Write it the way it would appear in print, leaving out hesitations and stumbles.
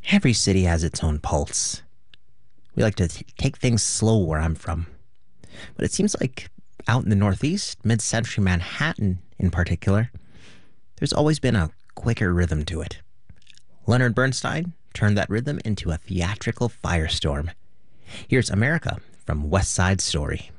Every city has its own pulse. We like to take things slow where I'm from. But it seems like out in the Northeast, mid century Manhattan in particular, there's always been a quicker rhythm to it. Leonard Bernstein turned that rhythm into a theatrical firestorm. Here's America from West Side Story.